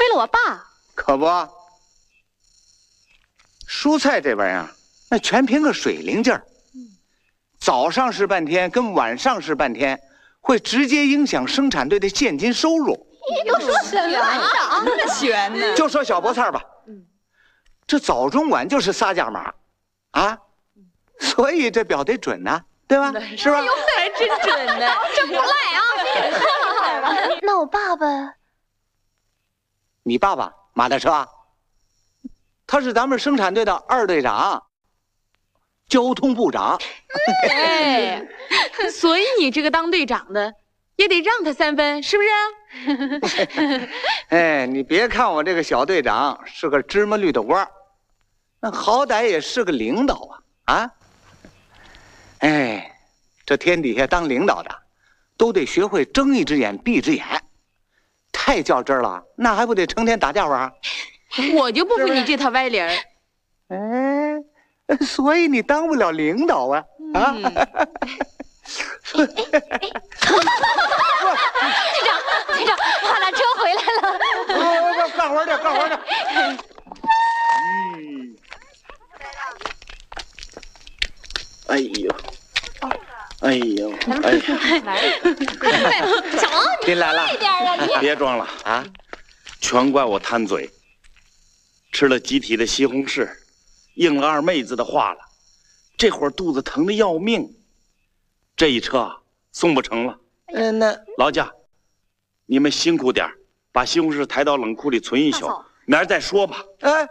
了我爸。 可不，蔬菜这玩意儿，那全凭个水灵劲儿。早上试半天跟晚上试半天，会直接影响生产队的现金收入。 你都说什么呀？ 那悬呢？ 就说小菠菜吧，这早中晚就是仨价码，啊，所以这表得准呐，对吧？是吧？ 还真准呢， 这不赖啊！那我爸爸， 你爸爸马大车，他是咱们生产队的2队长，交通部长。 哎，所以你这个当队长的也得让他3分，是不是？ 哎，你别看我这个小队长是个芝麻绿的瓜，那好歹也是个领导啊！哎，这天底下当领导的，都得学会睁一只眼闭一只眼，太较真了，那还不得成天打架玩？ 我就不服你这套歪理儿。 哎，所以你当不了领导啊！啊！ 队长，马大车回来了。 干活去，干活去。哎呦，哎呦，哎呀！ 小王， 您来了， 快点啊你！ 别装了啊！全怪我贪嘴，吃了集体的西红柿，应了二妹子的话了，这会儿肚子疼得要命，这一车送不成了。 那劳驾，你们辛苦点，把西红柿抬到冷库里存一宿，明儿再说吧。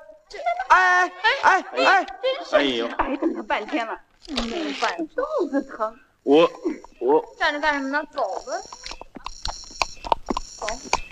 哎呦， 白等他半天了，没饭，肚子疼。 我站着干什么呢？走吧。走。